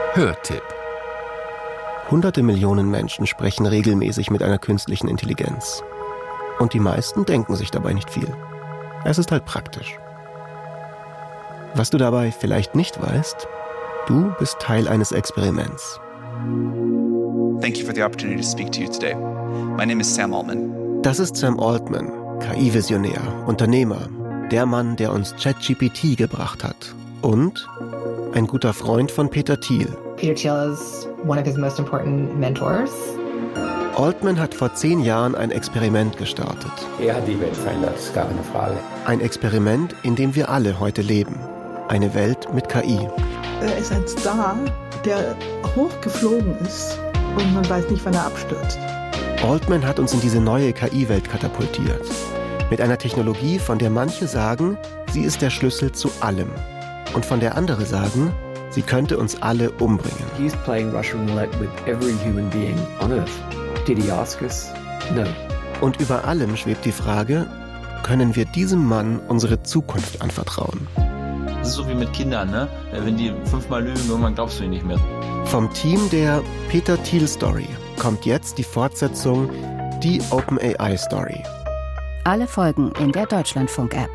Hörtipp. Hunderte Millionen Menschen sprechen regelmäßig mit einer künstlichen Intelligenz. Und die meisten denken sich dabei nicht viel. Es ist halt praktisch. Was du dabei vielleicht nicht weißt, du bist Teil eines Experiments. Thank you for the opportunity to speak to you today. My name is Sam Altman. Das ist Sam Altman, KI-Visionär, Unternehmer, der Mann, der uns ChatGPT gebracht hat. Und ein guter Freund von Peter Thiel. Peter Thiel is one of his most important mentors. Altman hat vor 10 Jahren ein Experiment gestartet. Er hat die Welt verändert, ist gar keine Frage. Ein Experiment, in dem wir alle heute leben. Eine Welt mit KI. Er ist ein Star, der hochgeflogen ist und man weiß nicht, wann er abstürzt. Altman hat uns in diese neue KI-Welt katapultiert. Mit einer Technologie, von der manche sagen, sie ist der Schlüssel zu allem. Und von der andere sagen, sie könnte uns alle umbringen. He's playing Russian roulette with every human being on Earth. Did he ask us? No. Und über allem schwebt die Frage, können wir diesem Mann unsere Zukunft anvertrauen? Das ist so wie mit Kindern, ne? Wenn die 5-mal lügen, irgendwann glaubst du ihnen nicht mehr. Vom Team der Peter Thiel Story kommt jetzt die Fortsetzung, die OpenAI Story. Alle Folgen in der Deutschlandfunk-App.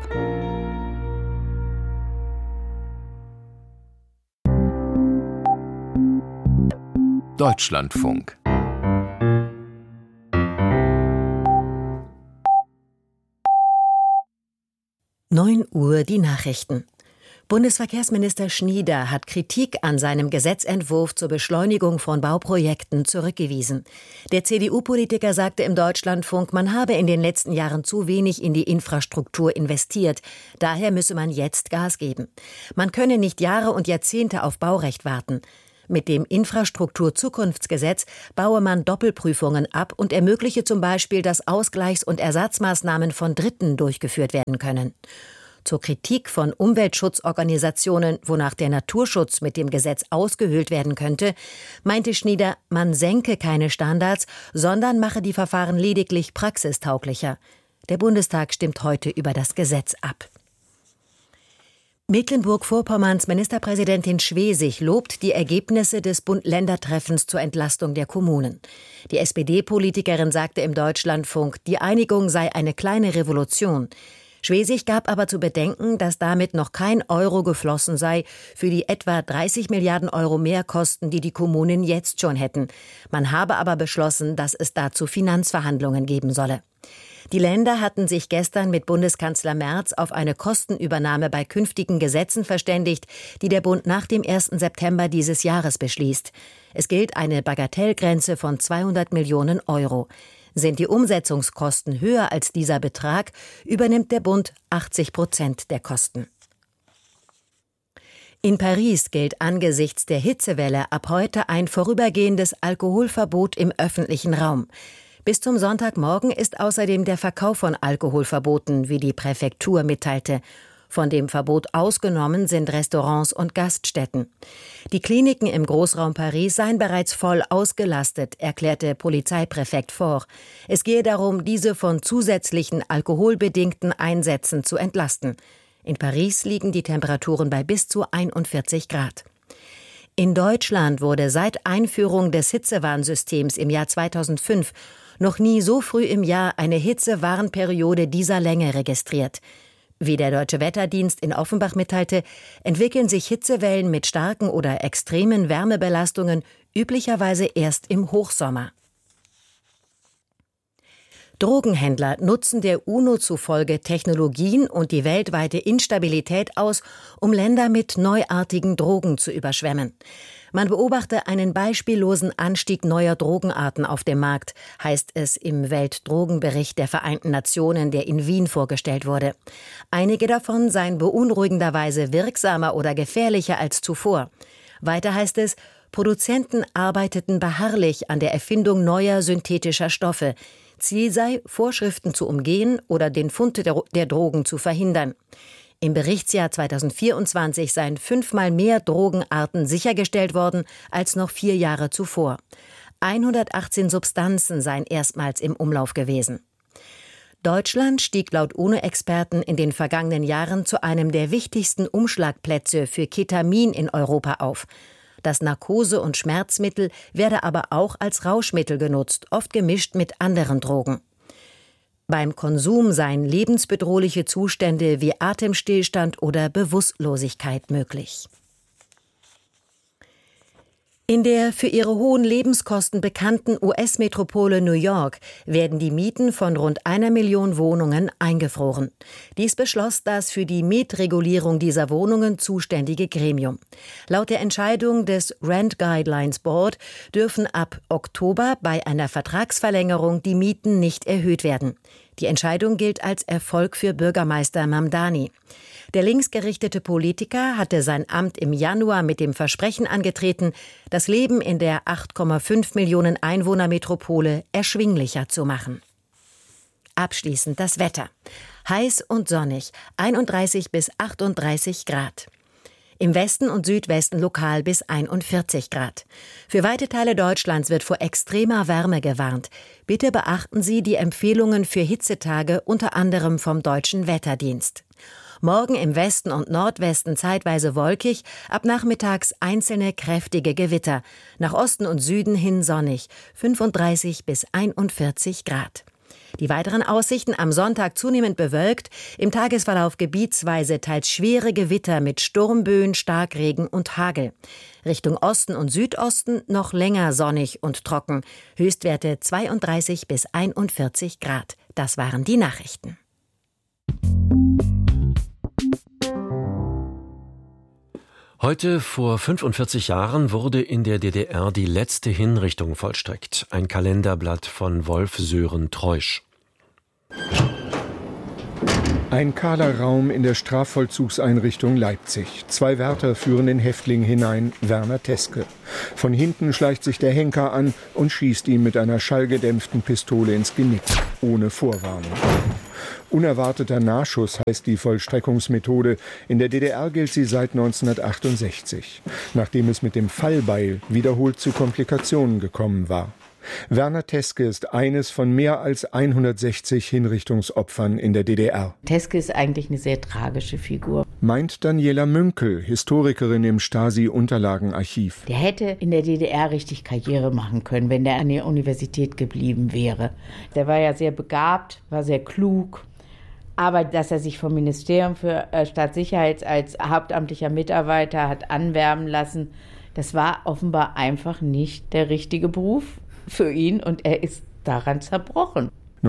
Deutschlandfunk. Uhr die Nachrichten. Bundesverkehrsminister Schnieder hat Kritik an seinem Gesetzentwurf zur Beschleunigung von Bauprojekten zurückgewiesen. Der CDU-Politiker sagte im Deutschlandfunk, man habe in den letzten Jahren zu wenig in die Infrastruktur investiert. Daher müsse man jetzt Gas geben. Man könne nicht Jahre und Jahrzehnte auf Baurecht warten. Mit dem Infrastrukturzukunftsgesetz baue man Doppelprüfungen ab und ermögliche zum Beispiel, dass Ausgleichs- und Ersatzmaßnahmen von Dritten durchgeführt werden können. Zur Kritik von Umweltschutzorganisationen, wonach der Naturschutz mit dem Gesetz ausgehöhlt werden könnte, meinte Schnieder, man senke keine Standards, sondern mache die Verfahren lediglich praxistauglicher. Der Bundestag stimmt heute über das Gesetz ab. Mecklenburg-Vorpommerns Ministerpräsidentin Schwesig lobt die Ergebnisse des Bund-Länder-Treffens zur Entlastung der Kommunen. Die SPD-Politikerin sagte im Deutschlandfunk, die Einigung sei eine kleine Revolution. Schwesig gab aber zu bedenken, dass damit noch kein Euro geflossen sei für die etwa 30 Milliarden Euro Mehrkosten, die die Kommunen jetzt schon hätten. Man habe aber beschlossen, dass es dazu Finanzverhandlungen geben solle. Die Länder hatten sich gestern mit Bundeskanzler Merz auf eine Kostenübernahme bei künftigen Gesetzen verständigt, die der Bund nach dem 1. September dieses Jahres beschließt. Es gilt eine Bagatellgrenze von 200 Millionen Euro. Sind die Umsetzungskosten höher als dieser Betrag, übernimmt der Bund 80% der Kosten. In Paris gilt angesichts der Hitzewelle ab heute ein vorübergehendes Alkoholverbot im öffentlichen Raum. Bis zum Sonntagmorgen ist außerdem der Verkauf von Alkohol verboten, wie die Präfektur mitteilte. Von dem Verbot ausgenommen sind Restaurants und Gaststätten. Die Kliniken im Großraum Paris seien bereits voll ausgelastet, erklärte Polizeipräfekt Faure. Es gehe darum, diese von zusätzlichen alkoholbedingten Einsätzen zu entlasten. In Paris liegen die Temperaturen bei bis zu 41 Grad. In Deutschland wurde seit Einführung des Hitzewarnsystems im Jahr 2005 noch nie so früh im Jahr eine Hitzewarnperiode dieser Länge registriert. Wie der Deutsche Wetterdienst in Offenbach mitteilte, entwickeln sich Hitzewellen mit starken oder extremen Wärmebelastungen üblicherweise erst im Hochsommer. Drogenhändler nutzen der UNO zufolge Technologien und die weltweite Instabilität aus, um Länder mit neuartigen Drogen zu überschwemmen. Man beobachte einen beispiellosen Anstieg neuer Drogenarten auf dem Markt, heißt es im Weltdrogenbericht der Vereinten Nationen, der in Wien vorgestellt wurde. Einige davon seien beunruhigenderweise wirksamer oder gefährlicher als zuvor. Weiter heißt es, Produzenten arbeiteten beharrlich an der Erfindung neuer synthetischer Stoffe. Ziel sei, Vorschriften zu umgehen oder den Fund der Drogen zu verhindern. Im Berichtsjahr 2024 seien 5-mal mehr Drogenarten sichergestellt worden als noch 4 Jahre zuvor. 118 Substanzen seien erstmals im Umlauf gewesen. Deutschland stieg laut UNO-Experten in den vergangenen Jahren zu einem der wichtigsten Umschlagplätze für Ketamin in Europa auf. Das Narkose- und Schmerzmittel werde aber auch als Rauschmittel genutzt, oft gemischt mit anderen Drogen. Beim Konsum seien lebensbedrohliche Zustände wie Atemstillstand oder Bewusstlosigkeit möglich. In der für ihre hohen Lebenskosten bekannten US-Metropole New York werden die Mieten von rund 1 Million Wohnungen eingefroren. Dies beschloss das für die Mietregulierung dieser Wohnungen zuständige Gremium. Laut der Entscheidung des Rent Guidelines Board dürfen ab Oktober bei einer Vertragsverlängerung die Mieten nicht erhöht werden. Die Entscheidung gilt als Erfolg für Bürgermeister Mamdani. Der linksgerichtete Politiker hatte sein Amt im Januar mit dem Versprechen angetreten, das Leben in der 8,5 Millionen Einwohner-Metropole erschwinglicher zu machen. Abschließend das Wetter. Heiß und sonnig, 31 bis 38 Grad. Im Westen und Südwesten lokal bis 41 Grad. Für weite Teile Deutschlands wird vor extremer Wärme gewarnt. Bitte beachten Sie die Empfehlungen für Hitzetage, unter anderem vom Deutschen Wetterdienst. Morgen im Westen und Nordwesten zeitweise wolkig, ab nachmittags einzelne kräftige Gewitter. Nach Osten und Süden hin sonnig, 35 bis 41 Grad. Die weiteren Aussichten: am Sonntag zunehmend bewölkt, im Tagesverlauf gebietsweise teils schwere Gewitter mit Sturmböen, Starkregen und Hagel. Richtung Osten und Südosten noch länger sonnig und trocken. Höchstwerte 32 bis 41 Grad. Das waren die Nachrichten. Heute vor 45 Jahren wurde in der DDR die letzte Hinrichtung vollstreckt. Ein Kalenderblatt von Wolf-Sören Treusch. Ein kahler Raum in der Strafvollzugseinrichtung Leipzig. 2 Wärter führen den Häftling hinein, Werner Teske. Von hinten schleicht sich der Henker an und schießt ihm mit einer schallgedämpften Pistole ins Genick, ohne Vorwarnung. Unerwarteter Nahschuss heißt die Vollstreckungsmethode. In der DDR gilt sie seit 1968, nachdem es mit dem Fallbeil wiederholt zu Komplikationen gekommen war. Werner Teske ist eines von mehr als 160 Hinrichtungsopfern in der DDR. Teske ist eigentlich eine sehr tragische Figur. Meint Daniela Münkel, Historikerin im Stasi-Unterlagenarchiv. Der hätte in der DDR richtig Karriere machen können, wenn der an der Universität geblieben wäre. Der war ja sehr begabt, war sehr klug. Aber dass er sich vom Ministerium für Staatssicherheit als hauptamtlicher Mitarbeiter hat anwerben lassen, das war offenbar einfach nicht der richtige Beruf für ihn und er ist daran zerbrochen.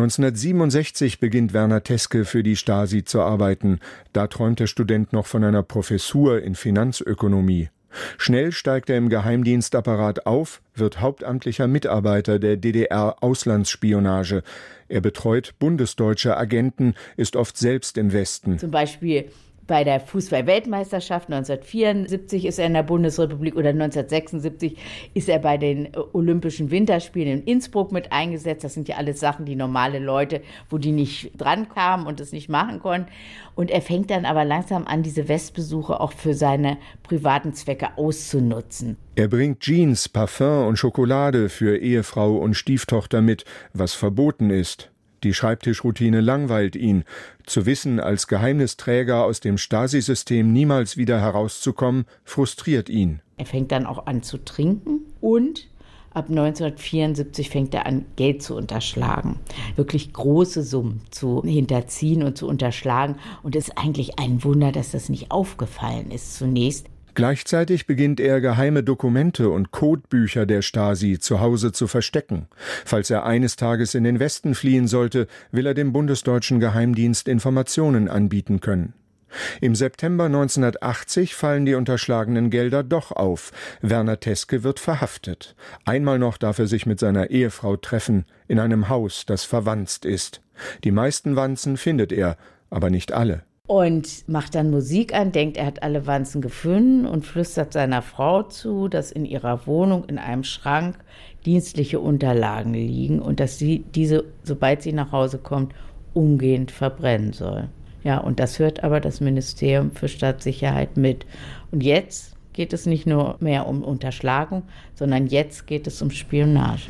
1967 beginnt Werner Teske für die Stasi zu arbeiten. Da träumt der Student noch von einer Professur in Finanzökonomie. Schnell steigt er im Geheimdienstapparat auf, wird hauptamtlicher Mitarbeiter der DDR-Auslandsspionage. Er betreut bundesdeutsche Agenten, ist oft selbst im Westen. Zum Beispiel bei der Fußball-Weltmeisterschaft 1974 ist er in der Bundesrepublik oder 1976 ist er bei den Olympischen Winterspielen in Innsbruck mit eingesetzt. Das sind ja alles Sachen, die normale Leute, wo die nicht dran kamen und es nicht machen konnten. Und er fängt dann aber langsam an, diese Westbesuche auch für seine privaten Zwecke auszunutzen. Er bringt Jeans, Parfum und Schokolade für Ehefrau und Stieftochter mit, was verboten ist. Die Schreibtischroutine langweilt ihn. Zu wissen, als Geheimnisträger aus dem Stasi-System niemals wieder herauszukommen, frustriert ihn. Er fängt dann auch an zu trinken und ab 1974 fängt er an, Geld zu unterschlagen. Wirklich große Summen zu hinterziehen und zu unterschlagen. Und es ist eigentlich ein Wunder, dass das nicht aufgefallen ist zunächst. Gleichzeitig beginnt er, geheime Dokumente und Codebücher der Stasi zu Hause zu verstecken. Falls er eines Tages in den Westen fliehen sollte, will er dem bundesdeutschen Geheimdienst Informationen anbieten können. Im September 1980 fallen die unterschlagenen Gelder doch auf. Werner Teske wird verhaftet. Einmal noch darf er sich mit seiner Ehefrau treffen, in einem Haus, das verwanzt ist. Die meisten Wanzen findet er, aber nicht alle. Und macht dann Musik an, denkt, er hat alle Wanzen gefunden und flüstert seiner Frau zu, dass in ihrer Wohnung in einem Schrank dienstliche Unterlagen liegen und dass sie diese, sobald sie nach Hause kommt, umgehend verbrennen soll. Ja, und das hört aber das Ministerium für Staatssicherheit mit. Und jetzt geht es nicht nur mehr um Unterschlagung, sondern jetzt geht es um Spionage.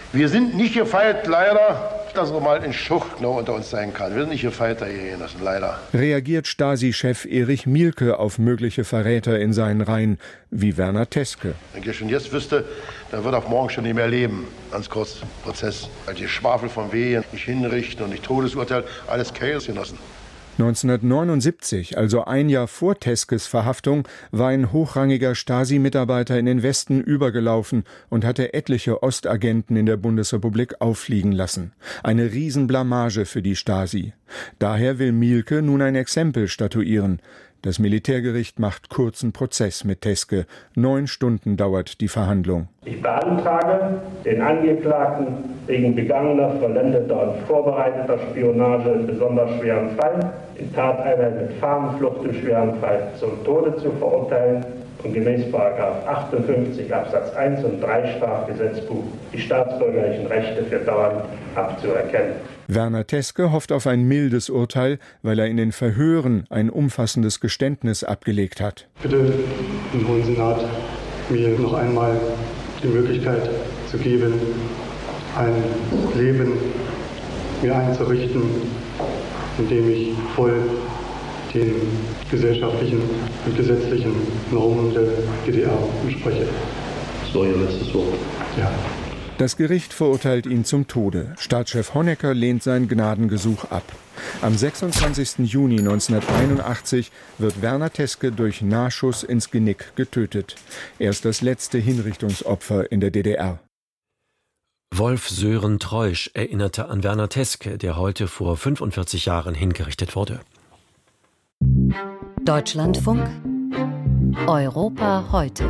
Wir sind nicht gefeit, leider, dass er mal ein Schucht noch unter uns sein kann. Wir sind nicht gefeit, da hier lassen, leider. Reagiert Stasi-Chef Erich Mielke auf mögliche Verräter in seinen Reihen, wie Werner Teske. Wenn ich schon jetzt wüsste, dann wird auch morgen schon nicht mehr leben. Ganz kurz, Prozess. Also die Schwafel von Wehen, nicht hinrichten und nicht Todesurteil, alles Chaos genossen. 1979, also ein Jahr vor Teskes Verhaftung, war ein hochrangiger Stasi-Mitarbeiter in den Westen übergelaufen und hatte etliche Ostagenten in der Bundesrepublik auffliegen lassen. Eine Riesenblamage für die Stasi. Daher will Mielke nun ein Exempel statuieren. Das Militärgericht macht kurzen Prozess mit Teske. 9 Stunden dauert die Verhandlung. Ich beantrage, den Angeklagten wegen begangener, vollendeter und vorbereiteter Spionage in besonders schwerem Fall, in Tateinheit mit Fahnenflucht im schweren Fall, zum Tode zu verurteilen und gemäß § 58 Absatz 1 und 3 Strafgesetzbuch die staatsbürgerlichen Rechte für dauernd abzuerkennen. Werner Teske hofft auf ein mildes Urteil, weil er in den Verhören ein umfassendes Geständnis abgelegt hat. Bitte den Hohen Senat mir noch einmal die Möglichkeit zu geben, ein Leben mir einzurichten, in dem ich voll den gesellschaftlichen und gesetzlichen Normen der DDR entspreche. So, Ihr letztes Wort. Ja. Das Gericht verurteilt ihn zum Tode. Staatschef Honecker lehnt sein Gnadengesuch ab. Am 26. Juni 1981 wird Werner Teske durch Nahschuss ins Genick getötet. Er ist das letzte Hinrichtungsopfer in der DDR. Wolf-Sören Treusch erinnerte an Werner Teske, der heute vor 45 Jahren hingerichtet wurde. Deutschlandfunk Europa heute.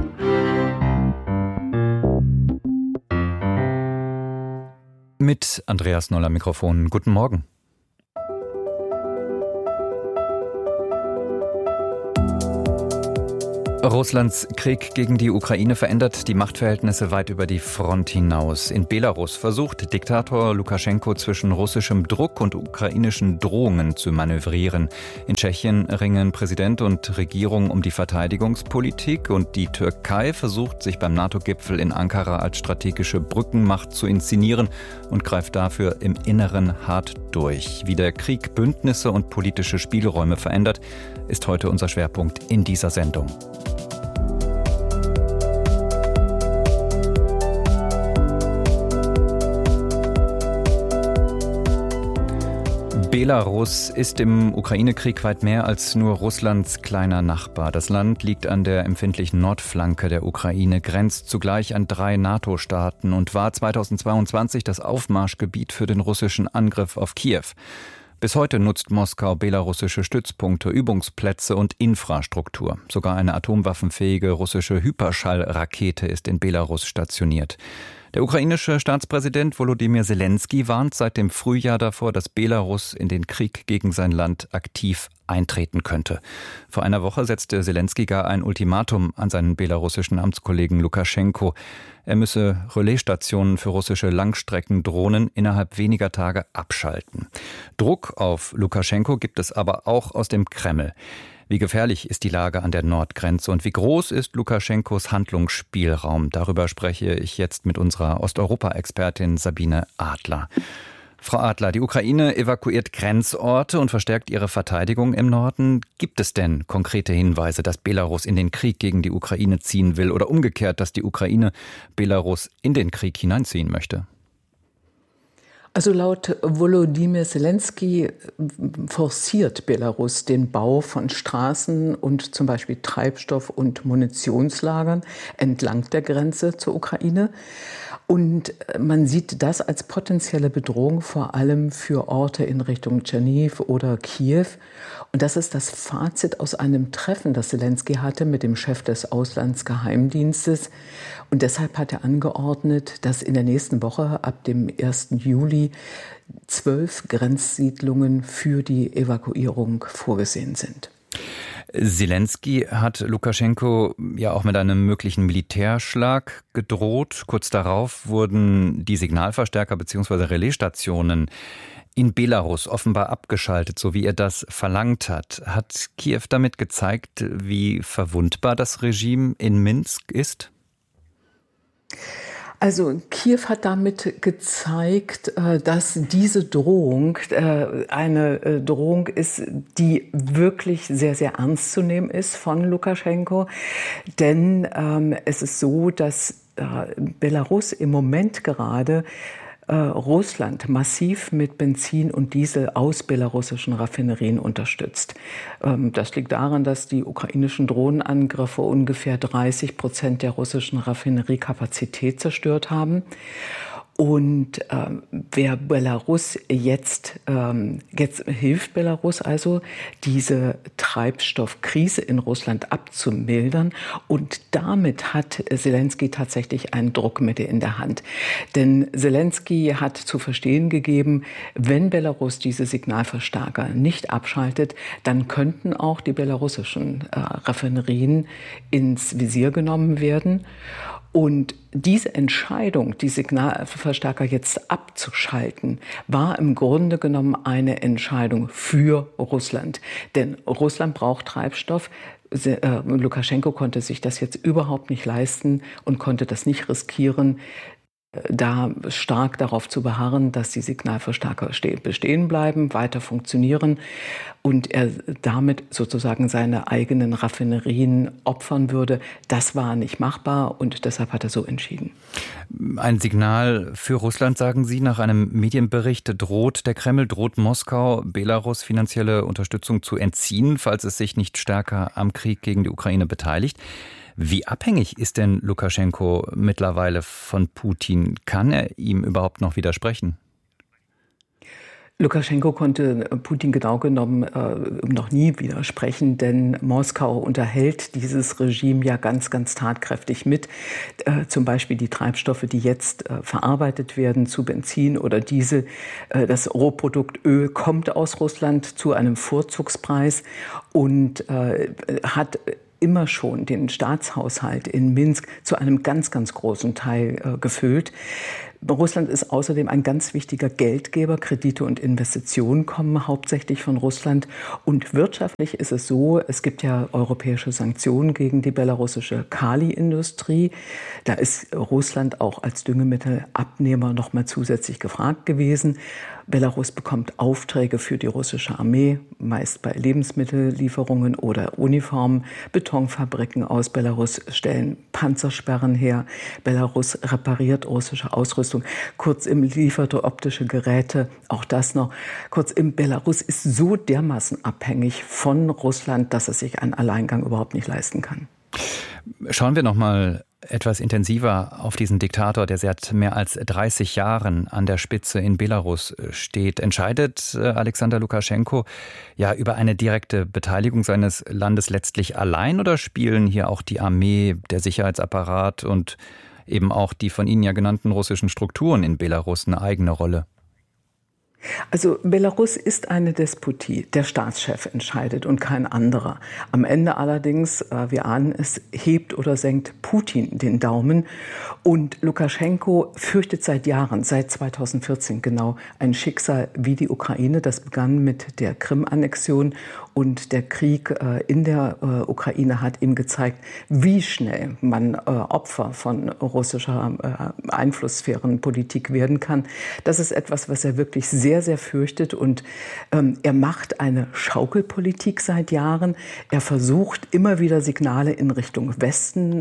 Mit Andreas Noll am Mikrofon. Guten Morgen. Russlands Krieg gegen die Ukraine verändert die Machtverhältnisse weit über die Front hinaus. In Belarus versucht Diktator Lukaschenko zwischen russischem Druck und ukrainischen Drohungen zu manövrieren. In Tschechien ringen Präsident und Regierung um die Verteidigungspolitik und die Türkei versucht, sich beim NATO-Gipfel in Ankara als strategische Brückenmacht zu inszenieren und greift dafür im Inneren hart durch. Wie der Krieg Bündnisse und politische Spielräume verändert, ist heute unser Schwerpunkt in dieser Sendung. Belarus ist im Ukraine-Krieg weit mehr als nur Russlands kleiner Nachbar. Das Land liegt an der empfindlichen Nordflanke der Ukraine, grenzt zugleich an 3 NATO-Staaten und war 2022 das Aufmarschgebiet für den russischen Angriff auf Kiew. Bis heute nutzt Moskau belarussische Stützpunkte, Übungsplätze und Infrastruktur. Sogar eine atomwaffenfähige russische Hyperschallrakete ist in Belarus stationiert. Der ukrainische Staatspräsident Volodymyr Zelensky warnt seit dem Frühjahr davor, dass Belarus in den Krieg gegen sein Land aktiv eintreten könnte. Vor einer Woche setzte Zelensky gar ein Ultimatum an seinen belarussischen Amtskollegen Lukaschenko. Er müsse Relaisstationen für russische Langstreckendrohnen innerhalb weniger Tage abschalten. Druck auf Lukaschenko gibt es aber auch aus dem Kreml. Wie gefährlich ist die Lage an der Nordgrenze und wie groß ist Lukaschenkos Handlungsspielraum? Darüber spreche ich jetzt mit unserer Osteuropa-Expertin Sabine Adler. Frau Adler, die Ukraine evakuiert Grenzorte und verstärkt ihre Verteidigung im Norden. Gibt es denn konkrete Hinweise, dass Belarus in den Krieg gegen die Ukraine ziehen will oder umgekehrt, dass die Ukraine Belarus in den Krieg hineinziehen möchte? Also laut Volodymyr Zelensky forciert Belarus den Bau von Straßen und zum Beispiel Treibstoff- und Munitionslagern entlang der Grenze zur Ukraine. Und man sieht das als potenzielle Bedrohung vor allem für Orte in Richtung Tscherniw oder Kiew. Und das ist das Fazit aus einem Treffen, das Zelensky hatte mit dem Chef des Auslandsgeheimdienstes. Und deshalb hat er angeordnet, dass in der nächsten Woche ab dem 1. Juli 12 Grenzsiedlungen für die Evakuierung vorgesehen sind. Zelensky hat Lukaschenko ja auch mit einem möglichen Militärschlag gedroht. Kurz darauf wurden die Signalverstärker bzw. Relaisstationen in Belarus offenbar abgeschaltet, so wie er das verlangt hat. Hat Kiew damit gezeigt, wie verwundbar das Regime in Minsk ist? Also Kiew hat damit gezeigt, dass diese Drohung eine Drohung ist, die wirklich sehr, sehr ernst zu nehmen ist von Lukaschenko. Denn es ist so, dass Belarus im Moment gerade Russland massiv mit Benzin und Diesel aus belarussischen Raffinerien unterstützt. Das liegt daran, dass die ukrainischen Drohnenangriffe ungefähr 30% der russischen Raffineriekapazität zerstört haben. Und wer Belarus jetzt hilft Belarus also, diese Treibstoffkrise in Russland abzumildern. Und damit hat Selenskyj tatsächlich ein Druckmittel in der Hand. Denn Selenskyj hat zu verstehen gegeben, wenn Belarus diese Signalverstärker nicht abschaltet, dann könnten auch die belarussischen Raffinerien ins Visier genommen werden. Und diese Entscheidung, die Signalverstärker jetzt abzuschalten, war im Grunde genommen eine Entscheidung für Russland. Denn Russland braucht Treibstoff. Lukaschenko konnte sich das jetzt überhaupt nicht leisten und konnte das nicht riskieren, da stark darauf zu beharren, dass die Signalverstärker bestehen bleiben, weiter funktionieren und er damit sozusagen seine eigenen Raffinerien opfern würde. Das war nicht machbar und deshalb hat er so entschieden. Ein Signal für Russland, sagen Sie. Nach einem Medienbericht droht Moskau, Belarus finanzielle Unterstützung zu entziehen, falls es sich nicht stärker am Krieg gegen die Ukraine beteiligt. Wie abhängig ist denn Lukaschenko mittlerweile von Putin? Kann er ihm überhaupt noch widersprechen? Lukaschenko konnte Putin genau genommen noch nie widersprechen, denn Moskau unterhält dieses Regime ja ganz, ganz tatkräftig mit. Zum Beispiel die Treibstoffe, die jetzt verarbeitet werden zu Benzin oder Diesel. Das Rohprodukt Öl kommt aus Russland zu einem Vorzugspreis und hat immer schon den Staatshaushalt in Minsk zu einem ganz, ganz großen Teil gefüllt. Russland ist außerdem ein ganz wichtiger Geldgeber. Kredite und Investitionen kommen hauptsächlich von Russland. Und wirtschaftlich ist es so, es gibt ja europäische Sanktionen gegen die belarussische Kali-Industrie. Da ist Russland auch als Düngemittelabnehmer noch mal zusätzlich gefragt gewesen. Belarus bekommt Aufträge für die russische Armee, meist bei Lebensmittellieferungen oder Uniformen. Betonfabriken aus Belarus stellen Panzersperren her. Belarus repariert russische Ausrüstung. Kurzum, lieferte optische Geräte, auch das noch. Kurzum, Belarus ist so dermaßen abhängig von Russland, dass es sich einen Alleingang überhaupt nicht leisten kann. Schauen wir noch mal etwas intensiver auf diesen Diktator, der seit mehr als 30 Jahren an der Spitze in Belarus steht. Entscheidet Alexander Lukaschenko ja über eine direkte Beteiligung seines Landes letztlich allein oder spielen hier auch die Armee, der Sicherheitsapparat und eben auch die von Ihnen ja genannten russischen Strukturen in Belarus eine eigene Rolle? Also Belarus ist eine Despotie. Der Staatschef entscheidet und kein anderer. Am Ende allerdings, wir ahnen es, hebt oder senkt Putin den Daumen. Und Lukaschenko fürchtet seit Jahren, seit 2014 genau, ein Schicksal wie die Ukraine. Das begann mit der Krim-Annexion und der Krieg in der Ukraine hat ihm gezeigt, wie schnell man Opfer von russischer Einflusssphärenpolitik werden kann. Das ist etwas, was er wirklich sehr, sehr fürchtet und er macht eine Schaukelpolitik seit Jahren. Er versucht immer wieder Signale in Richtung Westen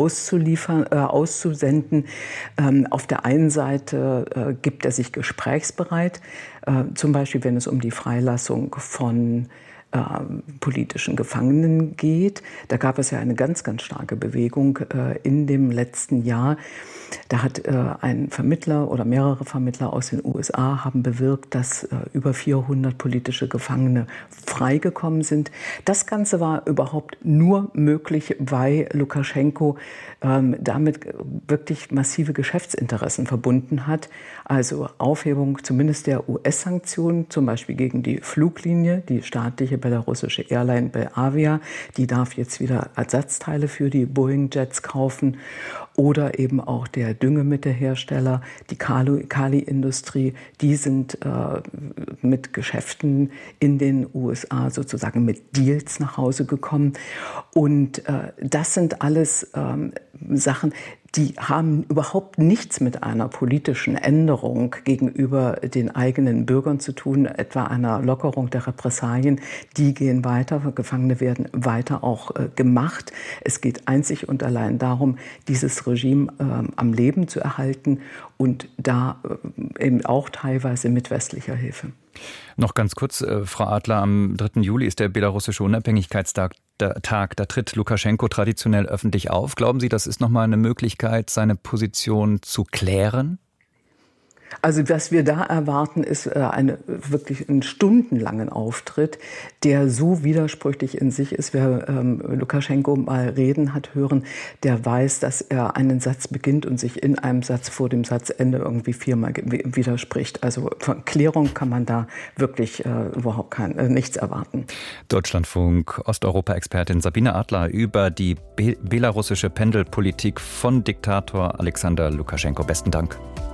auszusenden. Auf der einen Seite gibt er sich gesprächsbereit, zum Beispiel wenn es um die Freilassung von politischen Gefangenen geht. Da gab es ja eine ganz, ganz starke Bewegung in dem letzten Jahr. Da hat ein Vermittler oder mehrere Vermittler aus den USA haben bewirkt, dass über 400 politische Gefangene freigekommen sind. Das Ganze war überhaupt nur möglich, weil Lukaschenko damit wirklich massive Geschäftsinteressen verbunden hat. Also Aufhebung zumindest der US-Sanktionen, zum Beispiel gegen die Fluglinie, die staatliche belarussische Airline Belavia, die darf jetzt wieder Ersatzteile für die Boeing-Jets kaufen. Oder eben auch der Düngemittelhersteller, die Kali-Industrie, die sind mit Geschäften in den USA sozusagen mit Deals nach Hause gekommen. Und das sind alles Sachen, die haben überhaupt nichts mit einer politischen Änderung gegenüber den eigenen Bürgern zu tun, etwa einer Lockerung der Repressalien. Die gehen weiter, Gefangene werden weiter auch gemacht. Es geht einzig und allein darum, dieses Regime am Leben zu erhalten und da eben auch teilweise mit westlicher Hilfe. Noch ganz kurz, Frau Adler, am 3. Juli ist der belarussische Unabhängigkeitstag. Da tritt Lukaschenko traditionell öffentlich auf. Glauben Sie, das ist nochmal eine Möglichkeit, seine Position zu klären? Also was wir da erwarten, ist wirklich einen stundenlangen Auftritt, der so widersprüchlich in sich ist. Wer Lukaschenko mal reden hat hören, der weiß, dass er einen Satz beginnt und sich in einem Satz vor dem Satzende irgendwie 4-mal widerspricht. Also von Klärung kann man da wirklich überhaupt nichts erwarten. Deutschlandfunk Osteuropa-Expertin Sabine Adler über die belarussische Pendelpolitik von Diktator Alexander Lukaschenko. Besten Dank.